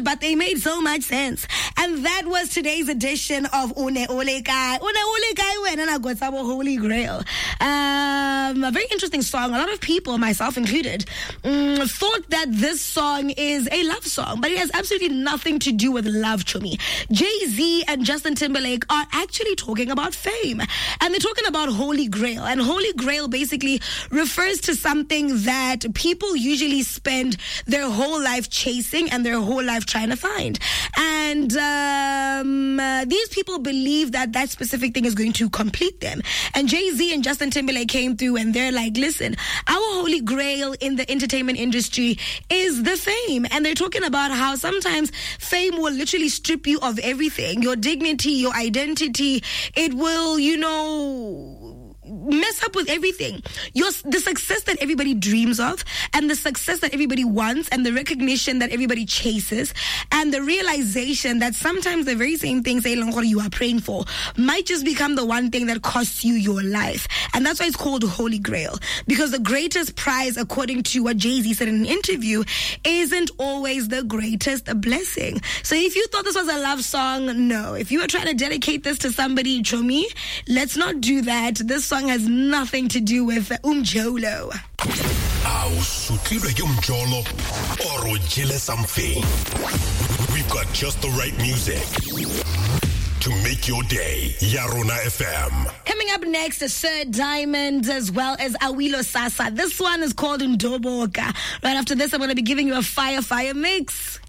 but they made so much sense. And that was today's edition of Une Ole Kai. Une Ole Kai when I got some Holy Grail. A very interesting song. A lot of people, myself included, thought that this song is a love song, but it has absolutely nothing to do with love, Chumi. Jay-Z and Justin Timberlake are actually talking about fame, and they're talking about Holy Grail. And Holy Grail basically refers to something that people usually spend their whole life chasing and their whole life trying to find. And these people believe that that specific thing is going to complete them. And Jay-Z and Justin Timberlake came through and they're like, listen, our Holy Grail in the entertainment industry is the fame. And they're talking about how sometimes fame will literally strip you of everything, your dignity, your identity. It will, mess up with everything. The success that everybody dreams of, and the success that everybody wants, and the recognition that everybody chases, and the realization that sometimes the very same things you are praying for might just become the one thing that costs you your life. And that's why it's called Holy Grail, because the greatest prize, according to what Jay-Z said in an interview, isn't always the greatest blessing. So if you thought this was a love song, no. If you were trying to dedicate this to somebody, Chomi, let's not do that. This song has nothing to do with Umjolo. Or something. We've got just the right music to make your day. Yarona FM. Coming up next is Sir Diamond as well as Awilo Sasa. This one is called Ndoboka. Right after this, I'm going to be giving you a fire mix.